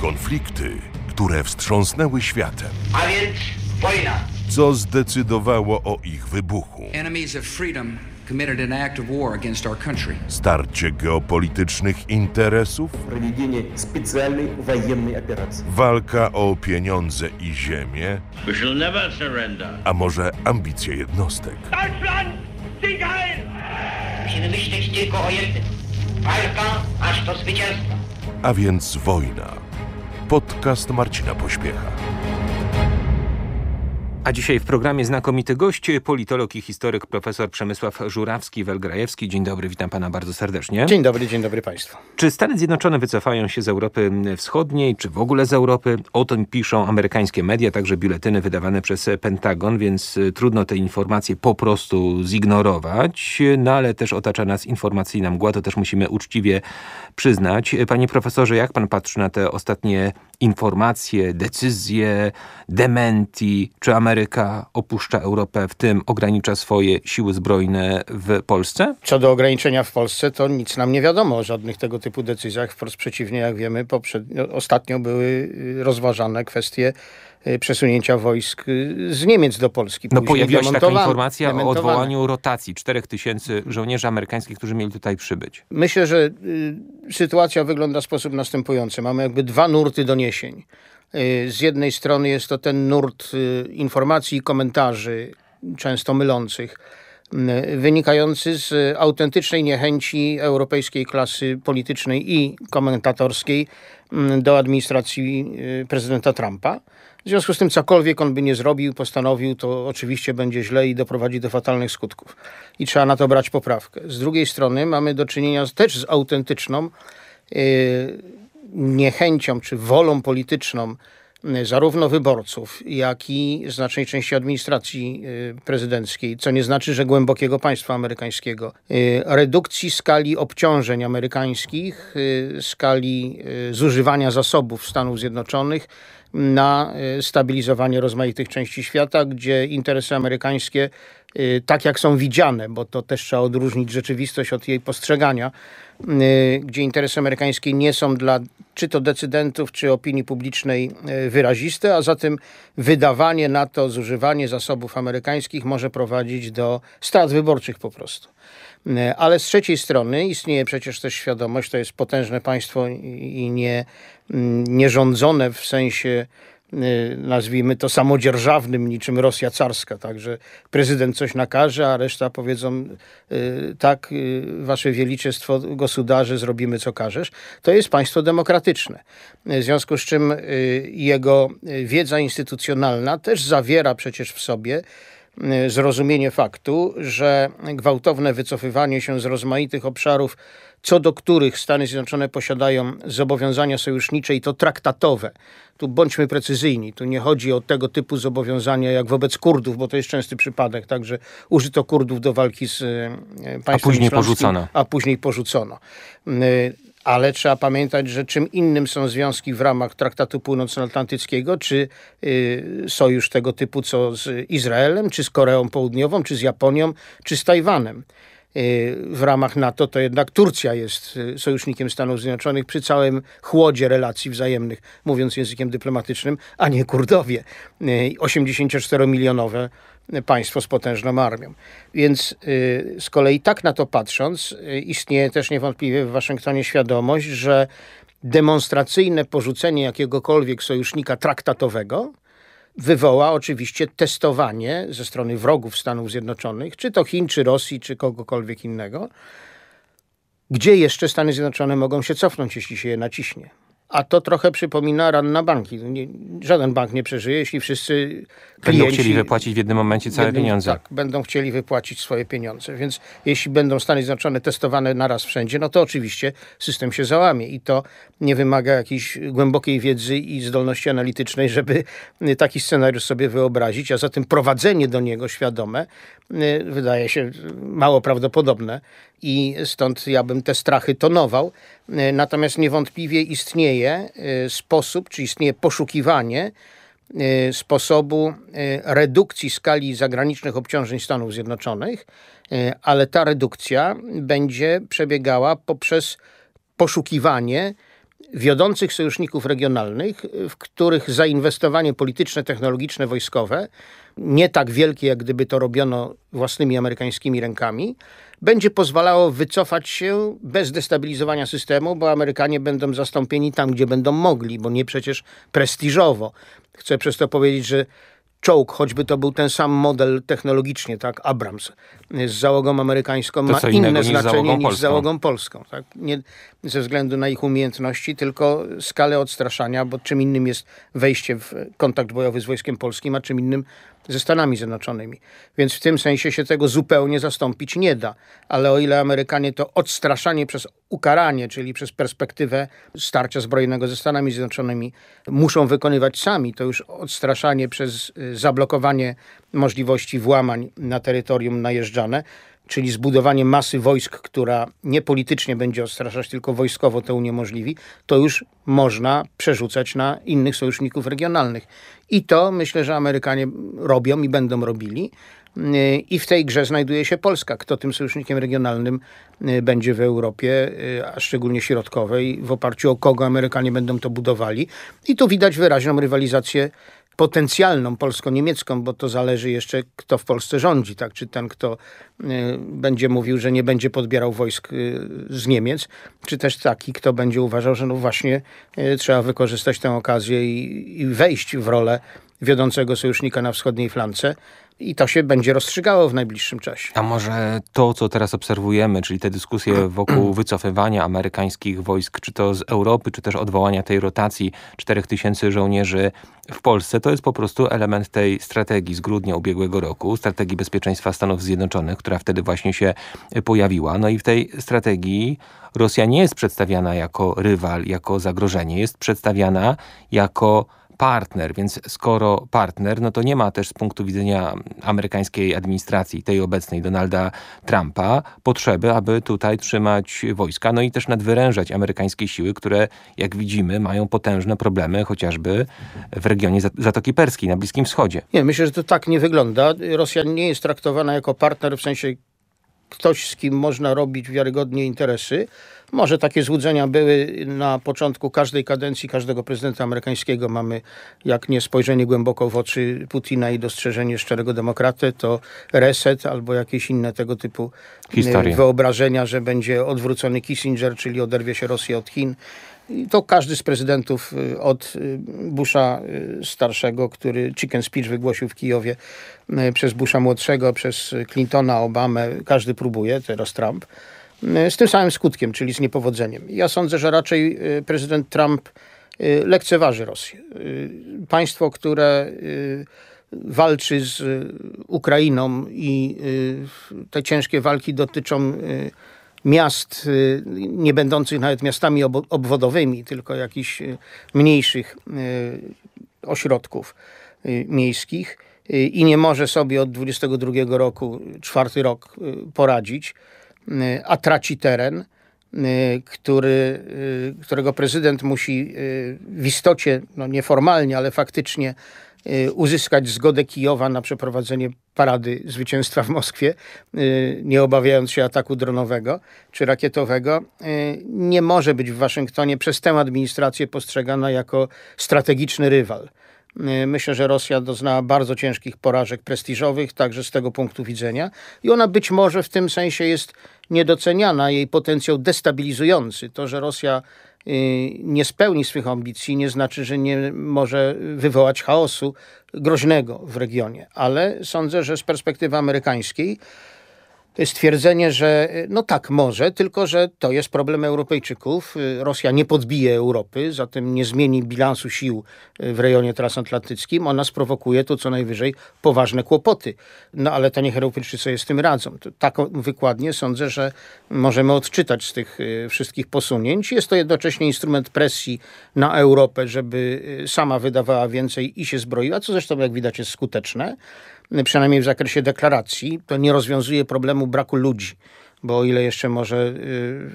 Konflikty, które wstrząsnęły światem. A więc wojna. Co zdecydowało o ich wybuchu? Enemies of freedom committed an act of war against our country. Starcie geopolitycznych interesów? Проведение специальной военной операции. Walka o pieniądze i ziemię? We shall never surrender. A może ambicje jednostek? Deutschland, Sieg heil! Musimy myśleć tylko o jednym. Walka aż do zwycięstwa. A więc wojna. Podcast Marcina Pośpiecha. A dzisiaj w programie znakomity gość, politolog i historyk profesor Przemysław Żurawski-Welgrajewski. Dzień dobry, witam pana bardzo serdecznie. Dzień dobry państwu. Czy Stany Zjednoczone wycofają się z Europy Wschodniej, czy w ogóle z Europy? O tym piszą amerykańskie media, także biuletyny wydawane przez Pentagon, więc trudno te informacje po prostu zignorować. No ale też otacza nas informacyjna mgła, to też musimy uczciwie przyznać. Panie profesorze, jak pan patrzy na te ostatnie informacje, decyzje, dementi? Czy Ameryka opuszcza Europę, w tym ogranicza swoje siły zbrojne w Polsce? Co do ograniczenia w Polsce, to nic nam nie wiadomo o żadnych tego typu decyzjach. Wprost przeciwnie, jak wiemy, ostatnio były rozważane kwestie przesunięcia wojsk z Niemiec do Polski. No pojawiła się taka informacja o odwołaniu rotacji 4000 żołnierzy amerykańskich, którzy mieli tutaj przybyć. Myślę, że sytuacja wygląda w sposób następujący. Mamy jakby dwa nurty doniesień. Z jednej strony jest to ten nurt informacji i komentarzy, często mylących, wynikający z autentycznej niechęci europejskiej klasy politycznej i komentatorskiej do administracji prezydenta Trumpa. W związku z tym cokolwiek on by nie zrobił, postanowił, to oczywiście będzie źle i doprowadzi do fatalnych skutków. I trzeba na to brać poprawkę. Z drugiej strony mamy do czynienia też z autentyczną niechęcią czy wolą polityczną zarówno wyborców, jak i znacznej części administracji prezydenckiej, co nie znaczy, że głębokiego państwa amerykańskiego. Redukcji skali obciążeń amerykańskich, skali zużywania zasobów Stanów Zjednoczonych na stabilizowanie rozmaitych części świata, gdzie interesy amerykańskie, tak jak są widziane, bo to też trzeba odróżnić rzeczywistość od jej postrzegania, gdzie interesy amerykańskie nie są dla czy to decydentów, czy opinii publicznej wyraziste, a zatem wydawanie na to, zużywanie zasobów amerykańskich może prowadzić do strat wyborczych po prostu. Ale z trzeciej strony istnieje przecież też świadomość, to jest potężne państwo i nie rządzone w sensie, nazwijmy to, samodzierżawnym, niczym Rosja carska. Także prezydent coś nakaże, a reszta powiedzą tak, wasze wieliczestwo, gosударze, zrobimy co każesz. To jest państwo demokratyczne. W związku z czym jego wiedza instytucjonalna też zawiera przecież w sobie zrozumienie faktu, że gwałtowne wycofywanie się z rozmaitych obszarów, co do których Stany Zjednoczone posiadają zobowiązania sojusznicze i to traktatowe. Tu bądźmy precyzyjni, tu nie chodzi o tego typu zobowiązania jak wobec Kurdów, bo to jest częsty przypadek, także użyto Kurdów do walki z państwem islamskim, a później porzucono. Ale trzeba pamiętać, że czym innym są związki w ramach Traktatu Północnoatlantyckiego, czy sojusz tego typu co z Izraelem, czy z Koreą Południową, czy z Japonią, czy z Tajwanem. W ramach NATO to jednak Turcja jest sojusznikiem Stanów Zjednoczonych przy całym chłodzie relacji wzajemnych, mówiąc językiem dyplomatycznym, a nie Kurdowie. 84-milionowe państwo z potężną armią. Więc z kolei tak na to patrząc, istnieje też niewątpliwie w Waszyngtonie świadomość, że demonstracyjne porzucenie jakiegokolwiek sojusznika traktatowego wywoła oczywiście testowanie ze strony wrogów Stanów Zjednoczonych, czy to Chin, czy Rosji, czy kogokolwiek innego, gdzie jeszcze Stany Zjednoczone mogą się cofnąć, jeśli się je naciśnie. A to trochę przypomina run na banki. Żaden bank nie przeżyje, jeśli wszyscy klienci będą chcieli wypłacić w jednym momencie całe pieniądze. Tak, będą chcieli wypłacić swoje pieniądze. Więc jeśli będą Stany Zjednoczone testowane naraz wszędzie, no to oczywiście system się załamie. I to nie wymaga jakiejś głębokiej wiedzy i zdolności analitycznej, żeby taki scenariusz sobie wyobrazić. A zatem prowadzenie do niego świadome wydaje się mało prawdopodobne. I stąd ja bym te strachy tonował. Natomiast niewątpliwie istnieje sposób, czy istnieje poszukiwanie sposobu redukcji skali zagranicznych obciążeń Stanów Zjednoczonych, ale ta redukcja będzie przebiegała poprzez poszukiwanie wiodących sojuszników regionalnych, w których zainwestowanie polityczne, technologiczne, wojskowe, nie tak wielkie, jak gdyby to robiono własnymi amerykańskimi rękami, będzie pozwalało wycofać się bez destabilizowania systemu, bo Amerykanie będą zastąpieni tam, gdzie będą mogli, bo nie przecież prestiżowo. Chcę przez to powiedzieć, że czołg, choćby to był ten sam model technologicznie, tak, Abrams, z załogą amerykańską, ma inne znaczenie niż z załogą polską. Tak? Nie ze względu na ich umiejętności, tylko skalę odstraszania, bo czym innym jest wejście w kontakt bojowy z wojskiem polskim, a czym innym ze Stanami Zjednoczonymi. Więc w tym sensie się tego zupełnie zastąpić nie da. Ale o ile Amerykanie to odstraszanie przez ukaranie, czyli przez perspektywę starcia zbrojnego ze Stanami Zjednoczonymi muszą wykonywać sami, to już odstraszanie przez zablokowanie możliwości włamań na terytorium najeżdżane, czyli zbudowanie masy wojsk, która nie politycznie będzie odstraszać, tylko wojskowo to uniemożliwi, to już można przerzucać na innych sojuszników regionalnych. I to myślę, że Amerykanie robią i będą robili. I w tej grze znajduje się Polska. Kto tym sojusznikiem regionalnym będzie w Europie, a szczególnie środkowej, w oparciu o kogo Amerykanie będą to budowali. I tu widać wyraźną rywalizację potencjalną polsko-niemiecką, bo to zależy jeszcze, kto w Polsce rządzi. Tak? Czy ten, kto będzie mówił, że nie będzie podbierał wojsk z Niemiec, czy też taki, kto będzie uważał, że no właśnie trzeba wykorzystać tę okazję i wejść w rolę wiodącego sojusznika na wschodniej flance. I to się będzie rozstrzygało w najbliższym czasie. A może to, co teraz obserwujemy, czyli te dyskusje wokół wycofywania amerykańskich wojsk, czy to z Europy, czy też odwołania tej rotacji 4000 żołnierzy w Polsce, to jest po prostu element tej strategii z grudnia ubiegłego roku, strategii bezpieczeństwa Stanów Zjednoczonych, która wtedy właśnie się pojawiła. No i w tej strategii Rosja nie jest przedstawiana jako rywal, jako zagrożenie, jest przedstawiana jako partner, więc skoro partner, no to nie ma też z punktu widzenia amerykańskiej administracji, tej obecnej Donalda Trumpa, potrzeby, aby tutaj trzymać wojska, no i też nadwyrężać amerykańskie siły, które, jak widzimy, mają potężne problemy, chociażby w regionie Zatoki Perskiej, na Bliskim Wschodzie. Nie, myślę, że to tak nie wygląda. Rosja nie jest traktowana jako partner, w sensie ktoś, z kim można robić wiarygodnie interesy. Może takie złudzenia były na początku każdej kadencji każdego prezydenta amerykańskiego. Mamy, jak nie spojrzenie głęboko w oczy Putina i dostrzeżenie szczerego demokraty, to reset albo jakieś inne tego typu wyobrażenia, że będzie odwrócony Kissinger, czyli oderwie się Rosja od Chin. I to każdy z prezydentów od Busha starszego, który chicken speech wygłosił w Kijowie, przez Busha młodszego, przez Clintona, Obamę, każdy próbuje, teraz Trump, z tym samym skutkiem, czyli z niepowodzeniem. Ja sądzę, że raczej prezydent Trump lekceważy Rosję. Państwo, które walczy z Ukrainą i te ciężkie walki dotyczą miast nie będących nawet miastami obwodowymi, tylko jakichś mniejszych ośrodków miejskich i nie może sobie od 22 roku, 4 rok poradzić, a traci teren, którego prezydent musi w istocie, no nieformalnie, ale faktycznie uzyskać zgodę Kijowa na przeprowadzenie parady zwycięstwa w Moskwie, nie obawiając się ataku dronowego czy rakietowego, nie może być w Waszyngtonie przez tę administrację postrzegana jako strategiczny rywal. Myślę, że Rosja doznała bardzo ciężkich porażek prestiżowych, także z tego punktu widzenia. I ona być może w tym sensie jest niedoceniana, jej potencjał destabilizujący. To, że Rosja nie spełni swych ambicji, nie znaczy, że nie może wywołać chaosu groźnego w regionie. Ale sądzę, że z perspektywy amerykańskiej stwierdzenie, że no tak może, tylko że to jest problem Europejczyków. Rosja nie podbije Europy, zatem nie zmieni bilansu sił w rejonie transatlantyckim. Ona sprowokuje tu co najwyżej poważne kłopoty. No ale to niech Europejczycy sobie z tym radzą. Taką wykładnię sądzę, że możemy odczytać z tych wszystkich posunięć. Jest to jednocześnie instrument presji na Europę, żeby sama wydawała więcej i się zbroiła, co zresztą jak widać jest skuteczne. Przynajmniej w zakresie deklaracji, to nie rozwiązuje problemu braku ludzi, bo o ile jeszcze może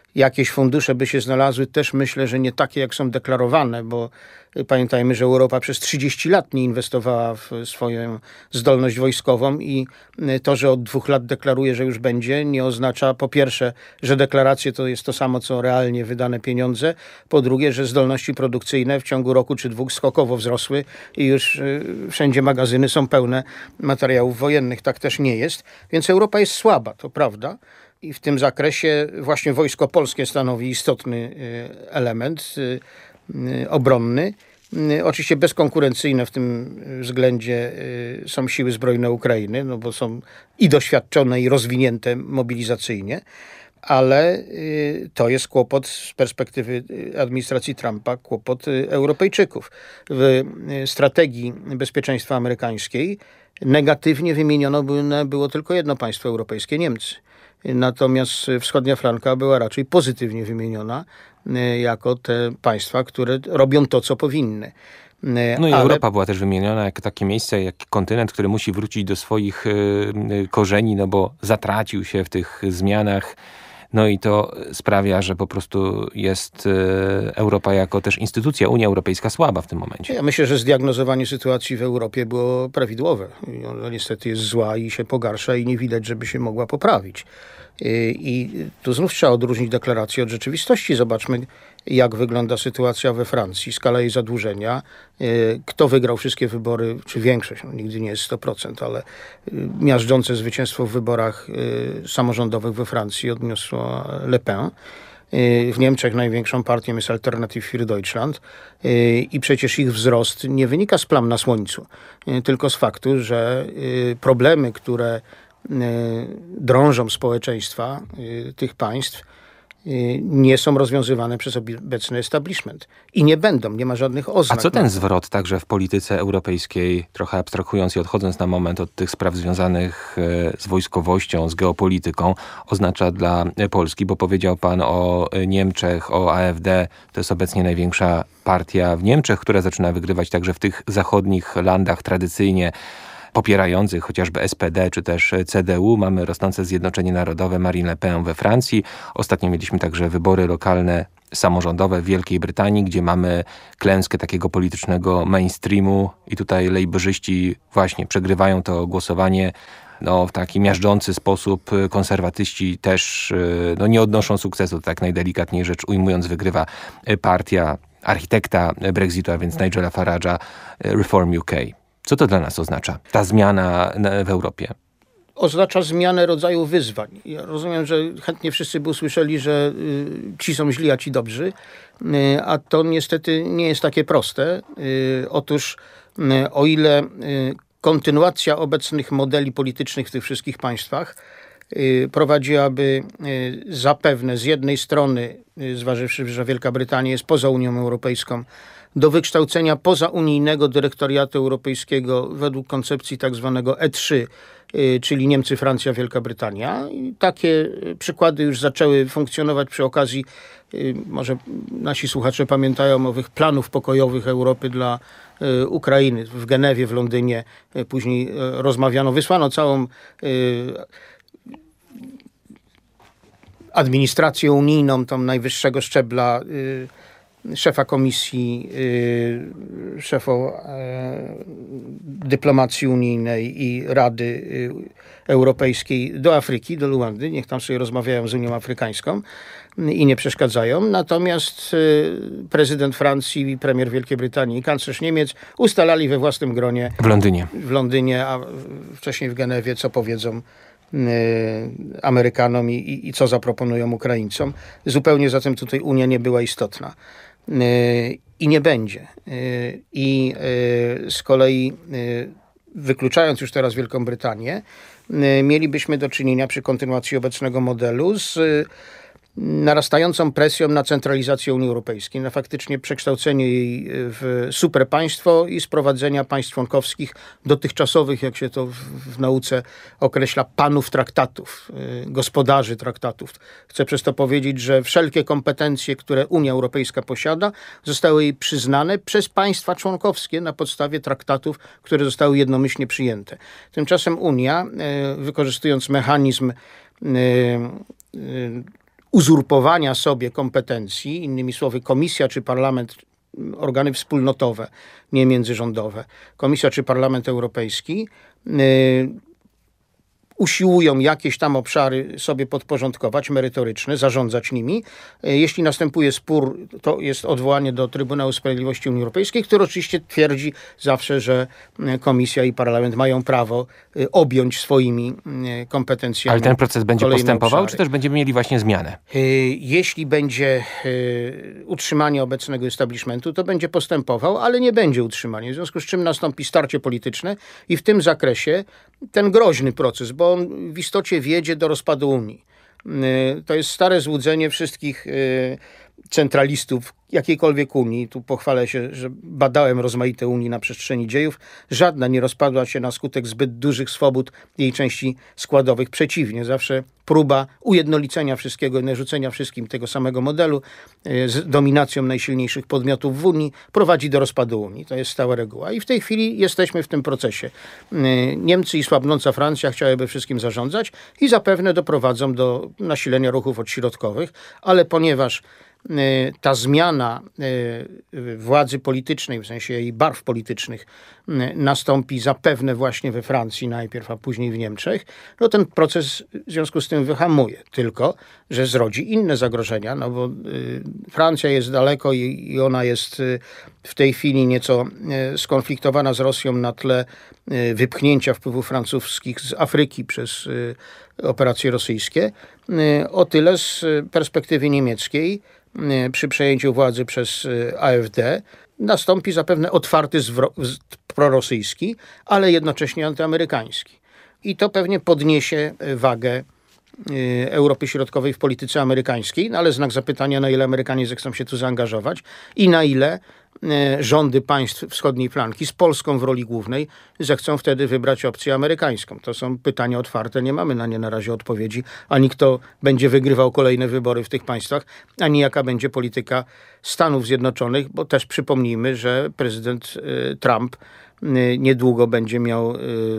jakieś fundusze by się znalazły, też myślę, że nie takie, jak są deklarowane, bo pamiętajmy, że Europa przez 30 lat nie inwestowała w swoją zdolność wojskową i to, że od 2 lat deklaruje, że już będzie, nie oznacza po pierwsze, że deklaracje to jest to samo, co realnie wydane pieniądze, po drugie, że zdolności produkcyjne w ciągu roku czy 2 skokowo wzrosły i już wszędzie magazyny są pełne materiałów wojennych. Tak też nie jest, więc Europa jest słaba, to prawda. I w tym zakresie właśnie Wojsko Polskie stanowi istotny element obronny. Oczywiście bezkonkurencyjne w tym względzie są siły zbrojne Ukrainy, no bo są i doświadczone, i rozwinięte mobilizacyjnie, ale to jest kłopot z perspektywy administracji Trumpa, kłopot Europejczyków. W strategii bezpieczeństwa amerykańskiej negatywnie wymieniono było tylko jedno państwo europejskie, Niemcy. Natomiast wschodnia flanka była raczej pozytywnie wymieniona jako te państwa, które robią to, co powinny. No i Europa była też wymieniona jako takie miejsce, jak kontynent, który musi wrócić do swoich korzeni, no bo zatracił się w tych zmianach. No i to sprawia, że po prostu jest Europa jako też instytucja, Unia Europejska słaba w tym momencie. Ja myślę, że zdiagnozowanie sytuacji w Europie było prawidłowe. Ona niestety jest zła i się pogarsza i nie widać, żeby się mogła poprawić. I tu znów trzeba odróżnić deklarację od rzeczywistości. Zobaczmy, jak wygląda sytuacja we Francji, skala jej zadłużenia, kto wygrał wszystkie wybory, czy większość, no nigdy nie jest 100%, ale miażdżące zwycięstwo w wyborach samorządowych we Francji odniosło Le Pen. W Niemczech największą partią jest Alternative für Deutschland i przecież ich wzrost nie wynika z plam na słońcu, tylko z faktu, że problemy, które drążą społeczeństwa tych państw, nie są rozwiązywane przez obecny establishment. I nie będą, nie ma żadnych oznak. A co ten zwrot także w polityce europejskiej, trochę abstrahując i odchodząc na moment od tych spraw związanych z wojskowością, z geopolityką, oznacza dla Polski? Bo powiedział pan o Niemczech, o AfD. To jest obecnie największa partia w Niemczech, która zaczyna wygrywać także w tych zachodnich landach tradycyjnie popierających chociażby SPD czy też CDU. Mamy rosnące Zjednoczenie Narodowe, Marine Le Pen we Francji. Ostatnio mieliśmy także wybory lokalne, samorządowe w Wielkiej Brytanii, gdzie mamy klęskę takiego politycznego mainstreamu i tutaj lejborzyści właśnie przegrywają to głosowanie w taki miażdżący sposób. Konserwatyści też nie odnoszą sukcesu, tak najdelikatniej rzecz ujmując, wygrywa partia architekta Brexitu, a więc Nigela Farage'a, Reform UK. Co to dla nas oznacza, ta zmiana w Europie? Oznacza zmianę rodzaju wyzwań. Ja rozumiem, że chętnie wszyscy by usłyszeli, że ci są źli, a ci dobrzy, a to niestety nie jest takie proste. Otóż o ile kontynuacja obecnych modeli politycznych w tych wszystkich państwach prowadziłaby zapewne z jednej strony, zważywszy, że Wielka Brytania jest poza Unią Europejską, do wykształcenia pozaunijnego dyrektoriatu europejskiego według koncepcji tak zwanego E3, czyli Niemcy, Francja, Wielka Brytania. I takie przykłady już zaczęły funkcjonować przy okazji, może nasi słuchacze pamiętają, owych planów pokojowych Europy dla Ukrainy. W Genewie, w Londynie później rozmawiano, wysłano całą administrację unijną, tam najwyższego szczebla, szefa komisji, szefa dyplomacji unijnej i Rady Europejskiej do Afryki, do Luandy. Niech tam sobie rozmawiają z Unią Afrykańską i nie przeszkadzają. Natomiast prezydent Francji, premier Wielkiej Brytanii i kanclerz Niemiec ustalali we własnym gronie w Londynie, a wcześniej w Genewie, co powiedzą Amerykanom i co zaproponują Ukraińcom. Zupełnie zatem tutaj Unia nie była istotna. I nie będzie. I z kolei wykluczając już teraz Wielką Brytanię, mielibyśmy do czynienia przy kontynuacji obecnego modelu z narastającą presją na centralizację Unii Europejskiej, na faktycznie przekształcenie jej w superpaństwo i sprowadzenia państw członkowskich dotychczasowych, jak się to w nauce określa, panów traktatów, gospodarzy traktatów. Chcę przez to powiedzieć, że wszelkie kompetencje, które Unia Europejska posiada, zostały jej przyznane przez państwa członkowskie na podstawie traktatów, które zostały jednomyślnie przyjęte. Tymczasem Unia, wykorzystując mechanizm uzurpowania sobie kompetencji, innymi słowy komisja czy parlament, organy wspólnotowe, nie międzyrządowe, komisja czy Parlament Europejski usiłują jakieś tam obszary sobie podporządkować, merytoryczne, zarządzać nimi. Jeśli następuje spór, to jest odwołanie do Trybunału Sprawiedliwości Unii Europejskiej, który oczywiście twierdzi zawsze, że Komisja i Parlament mają prawo objąć swoimi kompetencjami. Ale ten proces będzie postępował, obszary. czy też będziemy mieli właśnie zmianę? Jeśli będzie utrzymanie obecnego establishmentu, to będzie postępował, ale nie będzie utrzymanie. W związku z czym nastąpi starcie polityczne i w tym zakresie ten groźny proces, bo on w istocie wiedzie do rozpadu Unii. To jest stare złudzenie wszystkich centralistów jakiejkolwiek Unii. Tu pochwalę się, że badałem rozmaite Unii na przestrzeni dziejów. Żadna nie rozpadła się na skutek zbyt dużych swobód jej części składowych. Przeciwnie, zawsze próba ujednolicenia wszystkiego i narzucenia wszystkim tego samego modelu z dominacją najsilniejszych podmiotów w Unii prowadzi do rozpadu Unii. To jest stała reguła. I w tej chwili jesteśmy w tym procesie. Niemcy i słabnąca Francja chciałyby wszystkim zarządzać i zapewne doprowadzą do nasilenia ruchów odśrodkowych, ale ponieważ ta zmiana władzy politycznej, w sensie jej barw politycznych, nastąpi zapewne właśnie we Francji najpierw, a później w Niemczech, no ten proces w związku z tym wyhamuje. Tylko że zrodzi inne zagrożenia, no bo Francja jest daleko i ona jest w tej chwili nieco skonfliktowana z Rosją na tle wypchnięcia wpływów francuskich z Afryki przez operacje rosyjskie. O tyle z perspektywy niemieckiej przy przejęciu władzy przez AfD nastąpi zapewne otwarty zwrot prorosyjski, ale jednocześnie antyamerykański. I to pewnie podniesie wagę Europy Środkowej w polityce amerykańskiej, no ale znak zapytania, na ile Amerykanie zechcą się tu zaangażować i na ile rządy państw wschodniej flanki z Polską w roli głównej zechcą wtedy wybrać opcję amerykańską. To są pytania otwarte, nie mamy na nie na razie odpowiedzi, ani kto będzie wygrywał kolejne wybory w tych państwach, ani jaka będzie polityka Stanów Zjednoczonych, bo też przypomnijmy, że prezydent Trump niedługo będzie miał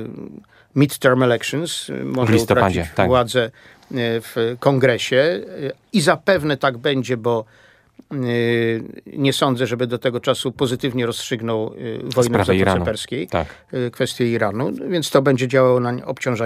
midterm elections, może utracić władzę w kongresie i zapewne tak będzie, bo nie sądzę, żeby do tego czasu pozytywnie rozstrzygnął wojnę w Zatoce Perskiej, kwestię Iranu, więc to będzie działało nań obciążająco.